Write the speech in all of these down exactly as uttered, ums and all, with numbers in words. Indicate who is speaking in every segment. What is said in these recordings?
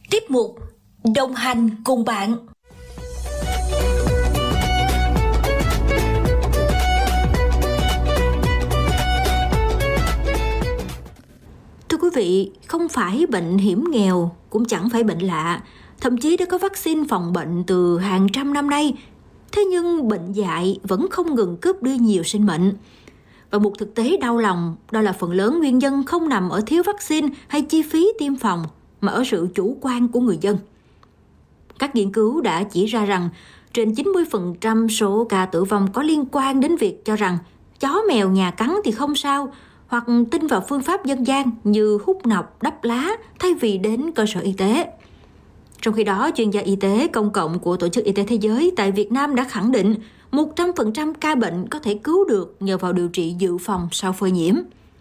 Speaker 1: Tiếp mục đồng hành cùng bạn. Thưa quý vị, không phải bệnh hiểm nghèo, cũng chẳng phải bệnh lạ, thậm chí đã có vaccine phòng bệnh từ hàng trăm năm nay. Thế nhưng bệnh dại vẫn không ngừng cướp đi nhiều sinh mệnh. Và một thực tế đau lòng, đó là phần lớn nguyên nhân không nằm ở thiếu vaccine hay chi phí tiêm phòng, mà ở sự chủ quan của người dân. Các nghiên cứu đã chỉ ra rằng trên chín mươi phần trăm số ca tử vong có liên quan đến việc cho rằng chó mèo nhà cắn thì không sao, hoặc tin vào phương pháp dân gian như hút nọc, đắp lá thay vì đến cơ sở y tế. Trong khi đó, chuyên gia y tế công cộng của Tổ chức Y tế Thế giới tại Việt Nam đã khẳng định một trăm phần trăm ca bệnh có thể cứu được nhờ vào điều trị dự phòng sau phơi nhiễm.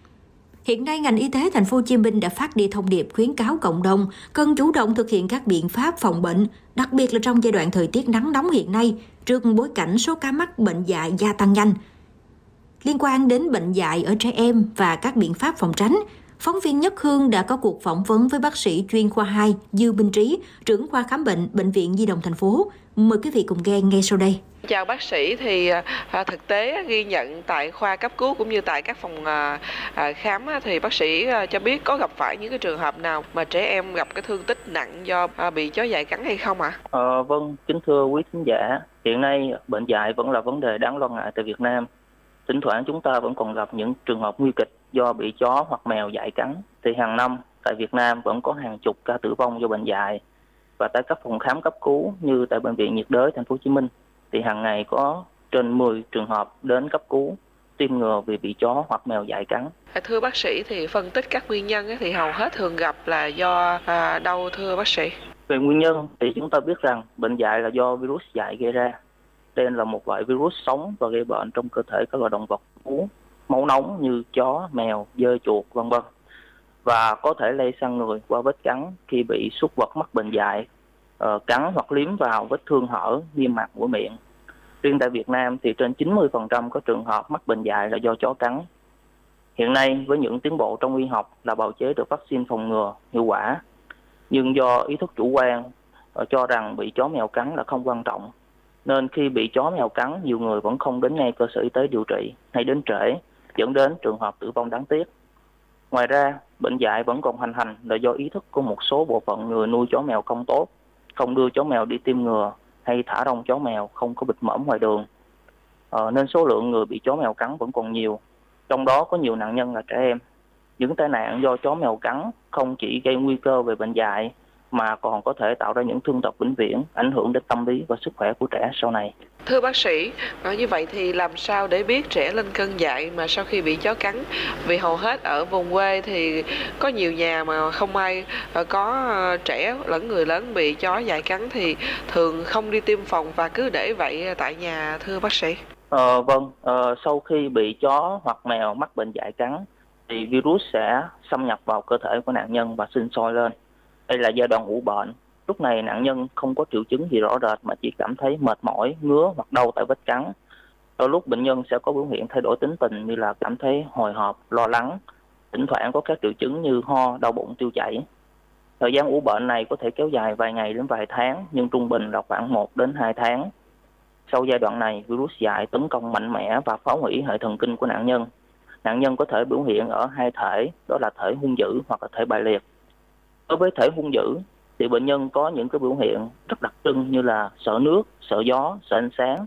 Speaker 1: Hiện nay, ngành y tế thành phố Hồ Chí Minh đã phát đi thông điệp khuyến cáo cộng đồng cần chủ động thực hiện các biện pháp phòng bệnh, đặc biệt là trong giai đoạn thời tiết nắng nóng hiện nay, trước bối cảnh số ca mắc bệnh dại gia tăng nhanh. Liên quan đến bệnh dại ở trẻ em và các biện pháp phòng tránh, phóng viên Nhất Hương đã có cuộc phỏng vấn với bác sĩ chuyên khoa hai Dư Minh Trí, trưởng khoa khám bệnh Bệnh viện Nhi đồng thành phố. Mời quý vị cùng nghe ngay sau đây.
Speaker 2: Chào bác sĩ, thì à, thực tế ghi nhận tại khoa cấp cứu cũng như tại các phòng à, à, khám thì bác sĩ à, cho biết có gặp phải những cái trường hợp nào mà trẻ em gặp cái thương tích nặng do à, bị chó dại cắn hay không ạ? À?
Speaker 3: Ờ, vâng, kính thưa quý khán giả, hiện nay bệnh dại vẫn là vấn đề đáng lo ngại tại Việt Nam. Thỉnh thoảng chúng ta vẫn còn gặp những trường hợp nguy kịch do bị chó hoặc mèo dại cắn. Thì hàng năm tại Việt Nam vẫn có hàng chục ca tử vong do bệnh dại. Và tại các phòng khám cấp cứu như tại Bệnh viện Nhiệt đới thành phố Hồ Chí Minh thì hàng ngày có trên mười trường hợp đến cấp cứu tiêm ngừa vì bị chó hoặc mèo dại cắn.
Speaker 2: Thưa bác sĩ, thì phân tích các nguyên nhân thì hầu hết thường gặp là do à, đâu thưa bác sĩ?
Speaker 3: Về nguyên nhân thì chúng ta biết rằng bệnh dại là do virus dại gây ra. Đây là một loại virus sống và gây bệnh trong cơ thể các loài động vật uống máu nóng như chó, mèo, dơi, chuột, vân vân, và có thể lây sang người qua vết cắn khi bị súc vật mắc bệnh dại, uh, cắn hoặc liếm vào vết thương hở, niêm mạc mũi miệng. Riêng tại Việt Nam thì trên chín mươi phần trăm có trường hợp mắc bệnh dại là do chó cắn. Hiện nay với những tiến bộ trong y học là bào chế được vaccine phòng ngừa hiệu quả, nhưng do ý thức chủ quan uh, cho rằng bị chó mèo cắn là không quan trọng, nên khi bị chó mèo cắn, nhiều người vẫn không đến ngay cơ sở y tế điều trị hay đến trễ, dẫn đến trường hợp tử vong đáng tiếc. Ngoài ra, bệnh dại vẫn còn hoành hành là do ý thức của một số bộ phận người nuôi chó mèo không tốt, không đưa chó mèo đi tiêm ngừa hay thả rong chó mèo không có bịt mõm ngoài đường. Ờ, nên số lượng người bị chó mèo cắn vẫn còn nhiều, trong đó có nhiều nạn nhân là trẻ em. Những tai nạn do chó mèo cắn không chỉ gây nguy cơ về bệnh dại mà còn có thể tạo ra những thương tật vĩnh viễn, ảnh hưởng đến tâm lý và sức khỏe của trẻ sau này.
Speaker 2: Thưa bác sĩ, như vậy thì làm sao để biết trẻ lên cơn dại mà sau khi bị chó cắn? Vì hầu hết ở vùng quê thì có nhiều nhà mà không ai có trẻ lẫn người lớn bị chó dại cắn thì thường không đi tiêm phòng và cứ để vậy tại nhà, thưa bác sĩ.
Speaker 3: Ờ, vâng, ờ, sau khi bị chó hoặc mèo mắc bệnh dại cắn thì virus sẽ xâm nhập vào cơ thể của nạn nhân và sinh sôi lên. Đây là giai đoạn ủ bệnh. Lúc này nạn nhân không có triệu chứng gì rõ rệt mà chỉ cảm thấy mệt mỏi, ngứa hoặc đau tại vết cắn. Đôi lúc bệnh nhân sẽ có biểu hiện thay đổi tính tình như là cảm thấy hồi hộp, lo lắng, thỉnh thoảng có các triệu chứng như ho, đau bụng, tiêu chảy. Thời gian ủ bệnh này có thể kéo dài vài ngày đến vài tháng, nhưng trung bình là khoảng một đến hai tháng. Sau giai đoạn này, virus dại tấn công mạnh mẽ và phá hủy hệ thần kinh của nạn nhân. Nạn nhân có thể biểu hiện ở hai thể, đó là thể hung dữ hoặc là thể bại liệt. Đối với thể hung dữ thì bệnh nhân có những cái biểu hiện rất đặc trưng như là sợ nước, sợ gió, sợ ánh sáng,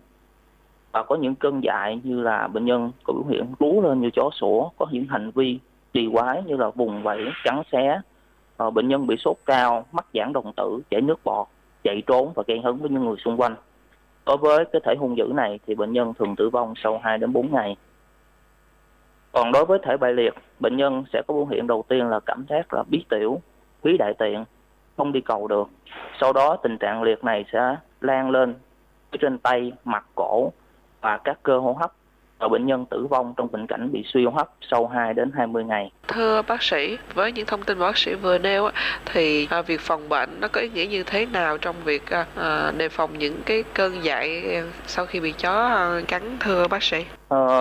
Speaker 3: và có những cơn dại như là bệnh nhân có biểu hiện rú lên như chó sủa, có những hành vi kỳ quái như là vùng vẫy, cắn xé. À, bệnh nhân bị sốt cao, mắc giãn đồng tử, chảy nước bọt, chạy trốn và gây hấn với những người xung quanh. Đối với cái thể hung dữ này thì bệnh nhân thường tử vong sau hai đến bốn ngày. Còn đối với thể bại liệt, bệnh nhân sẽ có biểu hiện đầu tiên là cảm giác là bí tiểu, quý đại tiện, không đi cầu được. Sau đó tình trạng liệt này sẽ lan lên trên tay, mặt, cổ và các cơ hô hấp, và bệnh nhân tử vong trong tình cảnh bị suy hô hấp sau hai đến hai mươi ngày.
Speaker 2: Thưa bác sĩ, với những thông tin bác sĩ vừa nêu thì việc phòng bệnh nó có ý nghĩa như thế nào trong việc đề phòng những cái cơn dại sau khi bị chó cắn, thưa bác sĩ?
Speaker 3: Ờ,